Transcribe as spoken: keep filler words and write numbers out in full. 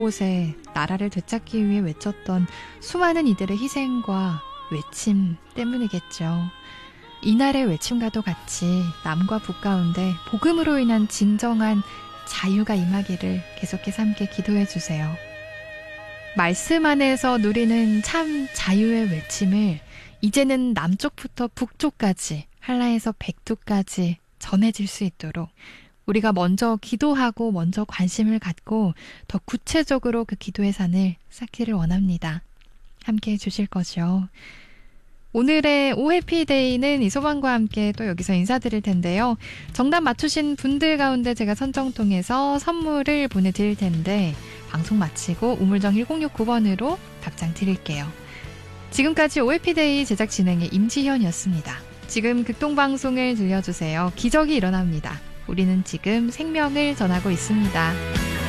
곳에 나라를 되찾기 위해 외쳤던 수많은 이들의 희생과 외침 때문이겠죠. 이날의 외침과도 같이 남과 북 가운데 복음으로 인한 진정한 자유가 임하기를 계속해서 함께 기도해 주세요. 말씀 안에서 누리는 참 자유의 외침을 이제는 남쪽부터 북쪽까지, 한라에서 백두까지 전해질 수 있도록 우리가 먼저 기도하고 먼저 관심을 갖고 더 구체적으로 그 기도의 산을 쌓기를 원합니다. 함께 해주실 거죠. 오늘의 오해피데이는 이소방과 함께 또 여기서 인사드릴 텐데요. 정답 맞추신 분들 가운데 제가 선정 통해서 선물을 보내드릴 텐데 방송 마치고 우물정 일공육구 번으로 답장 드릴게요. 지금까지 오해피데이 제작 진행의 임지현이었습니다. 지금 극동방송을 들려주세요. 기적이 일어납니다. 우리는 지금 생명을 전하고 있습니다.